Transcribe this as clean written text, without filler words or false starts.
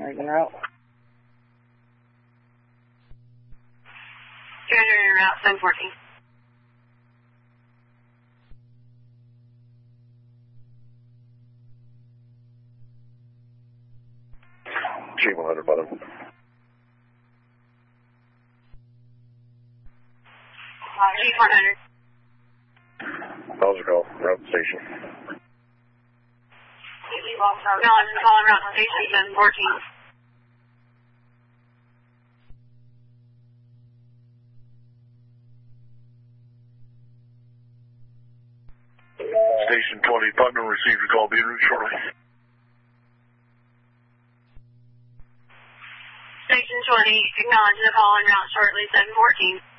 en route. Commander en route 714. G100 bottom. G400. How's it go? Route station. Acknowledge calling route station 714. Station 20, Putnam received your call. Be en route shortly. Station 20, acknowledge the call en route shortly 714.